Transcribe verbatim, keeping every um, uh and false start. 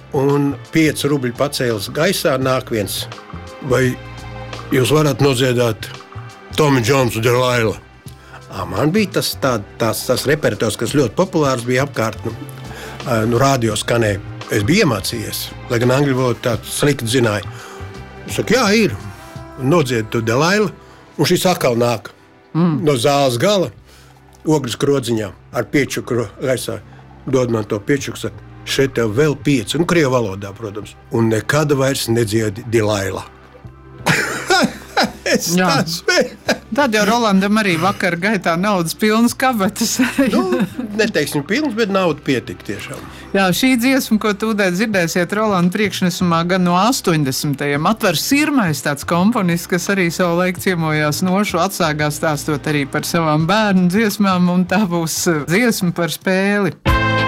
un pieci rubļi pacēlis gaisā, nāk viens. Vai jūs varat nodziedāt Tommy Jones un Delilah? Man bija tas, tā, tās, tas repertors, kas ļoti populārs bija apkārt, nu, nu rādio skanēja. Es biju iemācījies, lai gan angļu valodu tā slikti zināju. Es saku, jā, ir. Nodzied to Delilah, un šis atkal nāk mm. no zāles gala, ogles krodziņā ar piečuku gaisā. Dod man to piečuku, saka, šeit tev vēl pieci, un krievu valodā, protams. Un nekad vairs nedziedi Delilah. Es tāds vēl. Tad jau Rolandam arī vakar gaitā naudas pilnas kabatas. Nu, neteiksim pilns, bet nauda pietika tiešām. Jā, šī dziesma, ko tūdēt dzirdēsiet Rolanda priekšnesumā gan no astoņdesmitajiem. Atvars Sirmais, tāds komponists, kas arī savu laiku ciemojās Nošu, atsāgās stāstot arī par savām bērnu dziesmām, un tā būs dziesma par spēli.